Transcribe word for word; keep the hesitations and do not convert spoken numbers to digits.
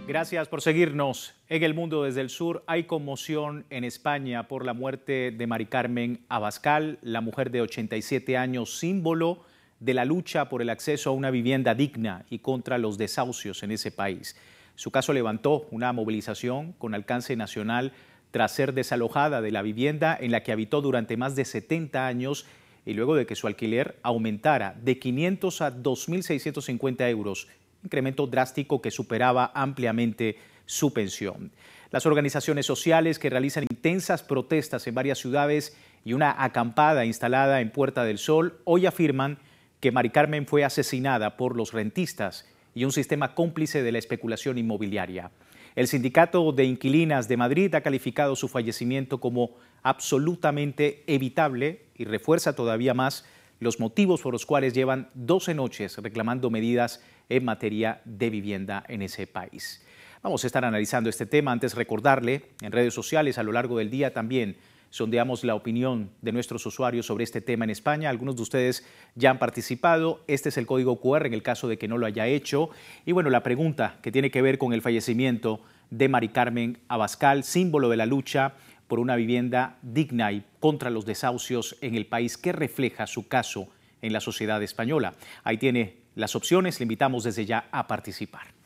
Gracias por seguirnos. En el mundo desde el sur hay conmoción en España por la muerte de Mari Carmen Abascal, la mujer de ochenta y siete años, símbolo de la lucha por el acceso a una vivienda digna y contra los desahucios en ese país. Su caso levantó una movilización con alcance nacional tras ser desalojada de la vivienda en la que habitó durante más de setenta años y luego de que su alquiler aumentara de quinientos a dos mil seiscientos cincuenta euros, incremento drástico que superaba ampliamente su pensión. Las organizaciones sociales que realizan intensas protestas en varias ciudades y una acampada instalada en Puerta del Sol hoy afirman que Mari Carmen fue asesinada por los rentistas y un sistema cómplice de la especulación inmobiliaria. El Sindicato de Inquilinas de Madrid ha calificado su fallecimiento como absolutamente evitable y refuerza todavía más los motivos por los cuales llevan doce noches reclamando medidas en materia de vivienda en ese país. Vamos a estar analizando este tema. Antes recordarle, en redes sociales a lo largo del día también sondeamos la opinión de nuestros usuarios sobre este tema en España. Algunos de ustedes ya han participado. Este es el código cu erre en el caso de que no lo haya hecho. Y bueno, la pregunta que tiene que ver con el fallecimiento de Mari Carmen Abascal, símbolo de la lucha por una vivienda digna y contra los desahucios en el país, que refleja su caso en la sociedad española. Ahí tiene las opciones, le invitamos desde ya a participar.